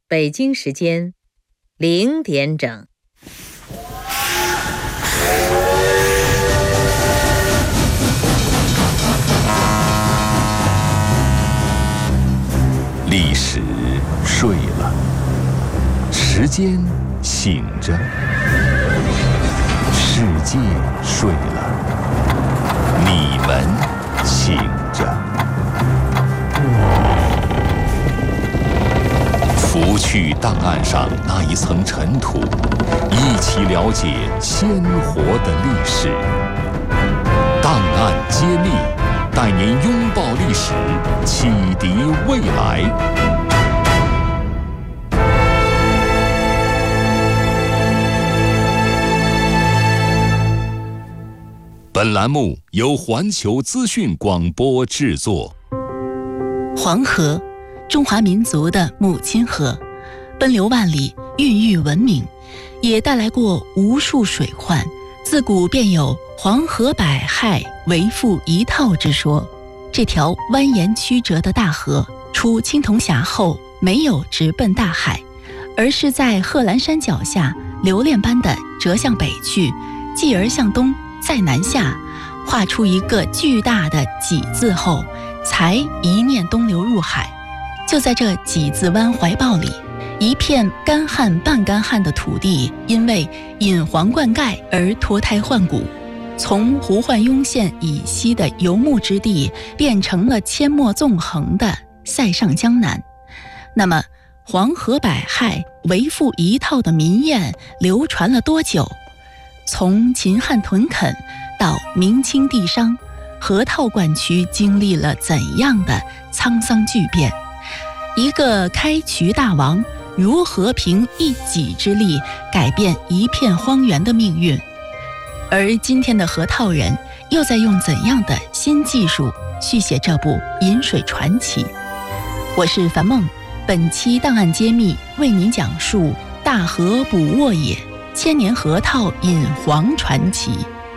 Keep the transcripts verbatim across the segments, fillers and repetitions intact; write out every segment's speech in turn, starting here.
北京时间零点整。 历史睡了，时间醒着，世界睡了，你们醒着。拂去档案上那一层尘土，一起了解鲜活的历史。档案揭秘，带您拥抱历史，启迪未来。本栏目由环球资讯广播制作。 黄河，中华民族的母亲河，奔流万里，孕育文明，也带来过无数水患。自古便有黄河百害，为赋一套之说。这条蜿蜒曲折的大河，出青铜峡后没有直奔大海，而是在贺兰山脚下流链般的折向北去，继而向东，再南下，画出一个巨大的几字后，才一念东流入海。就在这几字湾怀抱里，一片干旱半干旱的土地，因为引黄灌溉而脱胎换骨，从胡焕庸县以西的游牧之地，变成了阡陌纵横的塞上江南。那么黄河百害，为赋一套的民谚流传了多久？从秦汉屯垦到明清帝商，河套灌区经历了怎样的沧桑巨变？一个开渠大王如何凭一己之力改变一片荒原的命运？而今天的河套人又在用怎样的新技术续写这部饮水传奇？我是樊梦，本期档案揭秘为您讲述大河捕沃野，千年河套引黄传奇。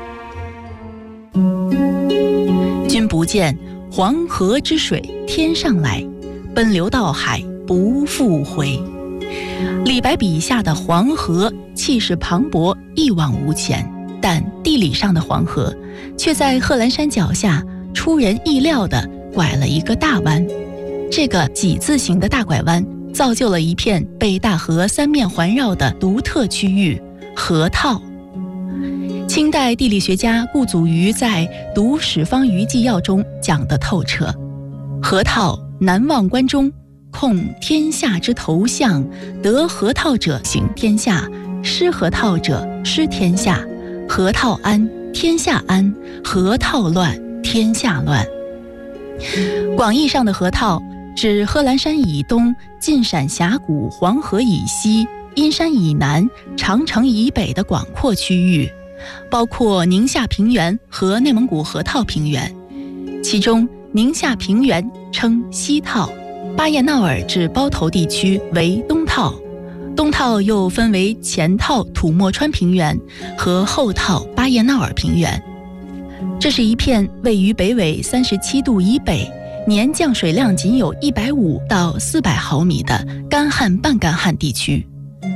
君不见黄河之水天上来，奔流到海不复回。李白笔下的黄河气势磅礴，一往无前，但地理上的黄河却在贺兰山脚下出人意料地拐了一个大弯。这个几字形的大拐弯造就了一片被大河三面环绕的独特区域——河套。清代地理学家顾祖禹在《读史方舆纪要》中讲得透彻：河套南望关中，控天下之头项，得河套者行天下，失河套者失天下。河套安，天下安；河套乱，天下乱。广义上的河套指贺兰山以东、晋陕峡谷、黄河以西、阴山以南、长城以北的广阔区域，包括宁夏平原和内蒙古河套平原。其中宁夏平原称西套，巴彦淖尔至包头地区为东套，东套又分为前套土默川平原和后套巴彦淖尔平原。这是一片位于北纬三十七度以北，年降水量仅有一百五到四百毫米的干旱半干旱地区。